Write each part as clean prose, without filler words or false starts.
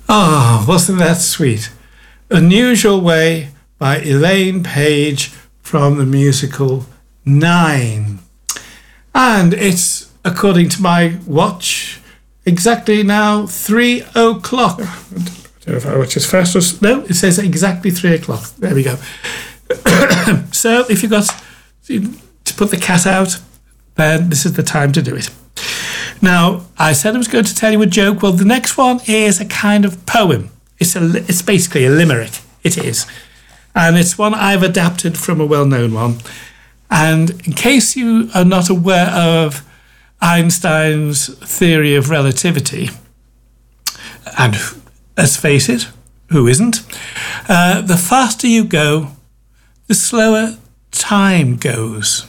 Ah, wasn't that sweet? Unusual Way by Elaine Page from the musical Nine. And it's, according to my watch, exactly now 3 o'clock. I don't know if I watch as fast as... No, it says exactly 3 o'clock. There we go. So if you've got to put the cat out, then this is the time to do it. Now, I said I was going to tell you a joke. Well, the next one is a kind of poem. It's basically a limerick. It is. And it's one I've adapted from a well-known one. And in case you are not aware of Einstein's theory of relativity, and let's face it, who isn't? The faster you go, the slower time goes.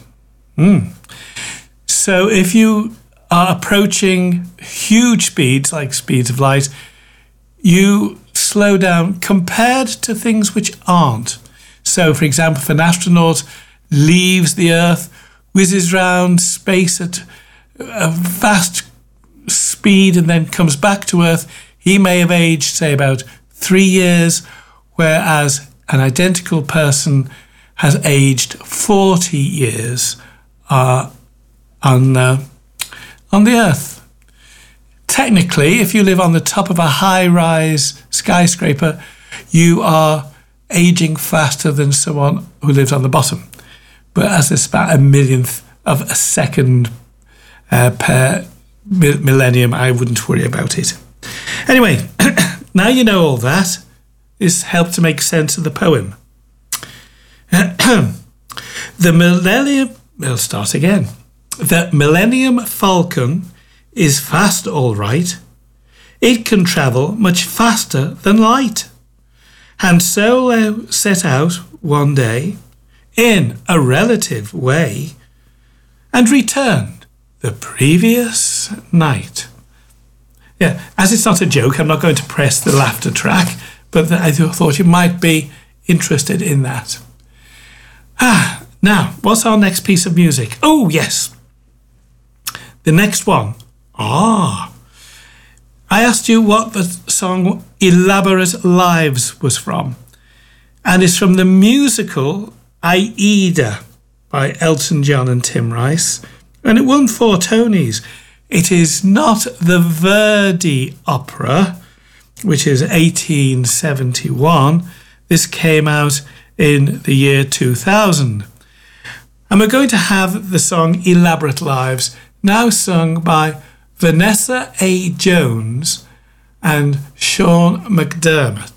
So if you are approaching huge speeds, like speeds of light, you slow down compared to things which aren't. So, for example, if an astronaut leaves the Earth, whizzes round space at a vast speed and then comes back to Earth, he may have aged, say, about 3 years, whereas an identical person has aged 40 years on the Earth. Technically, if you live on the top of a high-rise skyscraper, you are aging faster than someone who lives on the bottom. But as it's about a millionth of a second per millennium, I wouldn't worry about it. Anyway, now you know all that. This helped to make sense of the poem. We'll start again. The Millennium Falcon is fast, all right. It can travel much faster than light. Han Solo set out one day in a relative way and returned the previous night. Yeah, as it's not a joke, I'm not going to press the laughter track, but I thought you might be interested in that. Now, what's our next piece of music? Oh, yes. The next one. I asked you what the song Elaborate Lives was from. And it's from the musical Aida by Elton John and Tim Rice. And it won 4 Tonys. It is not the Verdi opera, which is 1871. This came out in the year 2000. And we're going to have the song Elaborate Lives, now sung by Vanessa A. Jones and Sean McDermott.